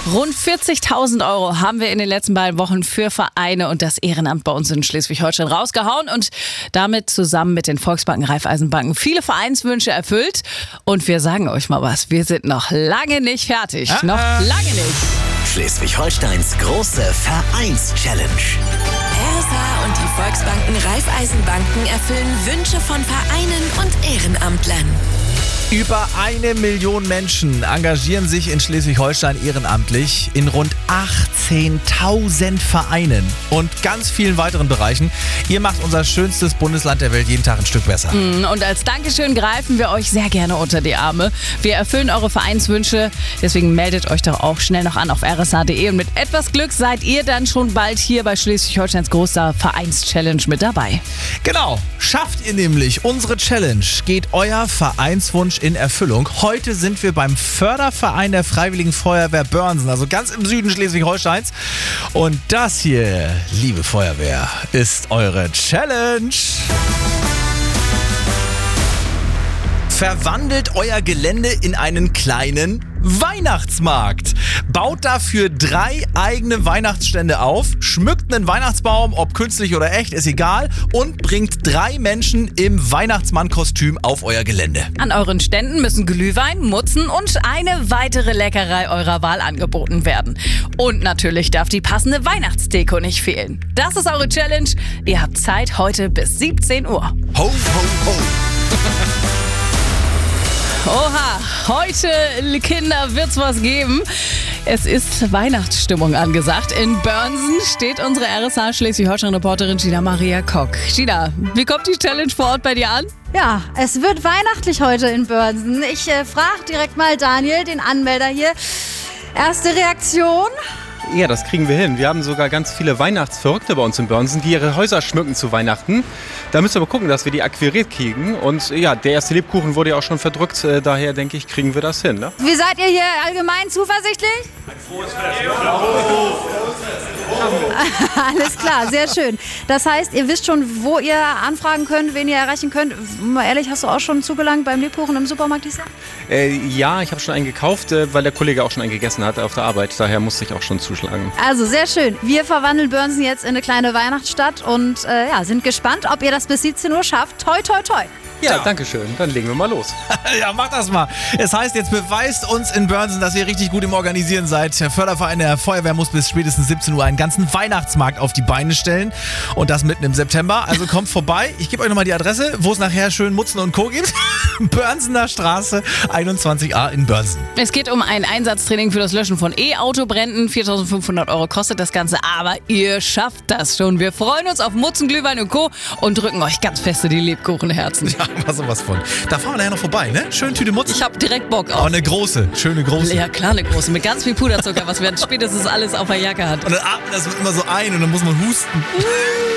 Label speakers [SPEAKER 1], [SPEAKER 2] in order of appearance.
[SPEAKER 1] Rund 40.000 € haben wir in den letzten beiden Wochen für Vereine und das Ehrenamt bei uns in Schleswig-Holstein rausgehauen und damit zusammen mit den Volksbanken, Raiffeisenbanken viele Vereinswünsche erfüllt. Und wir sagen euch mal was, wir sind noch lange nicht fertig. Noch lange nicht.
[SPEAKER 2] Schleswig-Holsteins große Vereins-Challenge.
[SPEAKER 3] RSA und die Volksbanken, Raiffeisenbanken erfüllen Wünsche von Vereinen und Ehrenamtlern.
[SPEAKER 4] Über 1 Million Menschen engagieren sich in Schleswig-Holstein ehrenamtlich in rund 18.000 Vereinen und ganz vielen weiteren Bereichen. Ihr macht unser schönstes Bundesland der Welt jeden Tag ein Stück besser.
[SPEAKER 1] Und als Dankeschön greifen wir euch sehr gerne unter die Arme. Wir erfüllen eure Vereinswünsche, deswegen meldet euch doch auch schnell noch an auf rsa.de und mit etwas Glück seid ihr dann schon bald hier bei Schleswig-Holsteins großer Vereins-Challenge mit dabei.
[SPEAKER 4] Genau, schafft ihr nämlich unsere Challenge, geht euer Vereinswunsch in Erfüllung. Heute sind wir beim Förderverein der Freiwilligen Feuerwehr Börnsen, also ganz im Süden Schleswig-Holsteins. Und das hier, liebe Feuerwehr, ist eure Challenge. Verwandelt euer Gelände in einen kleinen Weihnachtsmarkt. Baut dafür 3 eigene Weihnachtsstände auf, schmückt einen Weihnachtsbaum, ob künstlich oder echt, ist egal, und bringt 3 Menschen im Weihnachtsmannkostüm auf euer Gelände.
[SPEAKER 1] An euren Ständen müssen Glühwein, Mutzen und eine weitere Leckerei eurer Wahl angeboten werden. Und natürlich darf die passende Weihnachtsdeko nicht fehlen. Das ist eure Challenge. Ihr habt Zeit heute bis 17 Uhr.
[SPEAKER 4] Ho, ho, ho.
[SPEAKER 1] Oha, heute, Kinder, wird's was geben. Es ist Weihnachtsstimmung angesagt. In Börnsen steht unsere RSA Schleswig-Holstein-Reporterin Gina Maria Kock. Gina, wie kommt die Challenge vor Ort bei dir an?
[SPEAKER 5] Ja, es wird weihnachtlich heute in Börnsen. Ich frage direkt mal Daniel, den Anmelder hier. Erste Reaktion?
[SPEAKER 6] Ja, das kriegen wir hin. Wir haben sogar ganz viele Weihnachtsverrückte bei uns in Börnsen, die ihre Häuser schmücken zu Weihnachten. Da müssen wir aber gucken, dass wir die akquiriert kriegen. Und ja, der erste Lebkuchen wurde ja auch schon verdrückt. Daher denke ich, kriegen wir das hin. Ne?
[SPEAKER 5] Wie seid ihr hier allgemein zuversichtlich?
[SPEAKER 7] Ein frohes Fest.
[SPEAKER 5] Alles klar, sehr schön. Das heißt, ihr wisst schon, wo ihr anfragen könnt, wen ihr erreichen könnt. Mal ehrlich, hast du auch schon zugelangt beim Lebkuchen im Supermarkt dieses Jahr?
[SPEAKER 6] Ja, ich habe schon einen gekauft, weil der Kollege auch schon einen gegessen hat auf der Arbeit. Daher musste ich auch schon zuschlagen.
[SPEAKER 5] Also sehr schön. Wir verwandeln Börnsen jetzt in eine kleine Weihnachtsstadt und sind gespannt, ob ihr das bis 17 Uhr schafft. Toi, toi, toi.
[SPEAKER 6] Ja, danke schön. Dann legen wir mal los.
[SPEAKER 4] Ja, macht das mal. Es heißt, jetzt beweist uns in Börnsen, dass ihr richtig gut im Organisieren seid. Der Förderverein der Feuerwehr muss bis spätestens 17 Uhr einen ganzen Weihnachtsmarkt auf die Beine stellen. Und das mitten im September. Also kommt vorbei. Ich gebe euch nochmal die Adresse, wo es nachher schön Mutzen und Co. gibt. Börnsener Straße 21a in Börnsen.
[SPEAKER 1] Es geht um ein Einsatztraining für das Löschen von E-Autobränden. 4.500 € kostet das Ganze, aber ihr schafft das schon. Wir freuen uns auf Mutzen, Glühwein und Co. und drücken euch ganz feste die Lebkuchenherzen.
[SPEAKER 4] Ja, war sowas von. Da fahren wir nachher noch vorbei, ne? Schön Tüte Mutzen.
[SPEAKER 1] Ich hab direkt Bock auf.
[SPEAKER 4] Oh, eine große, schöne große.
[SPEAKER 1] Ja klar, eine große, mit ganz viel Puderzucker, was wir spätestens alles auf der Jacke hat.
[SPEAKER 4] Und dann atmet das immer so ein und dann muss man husten.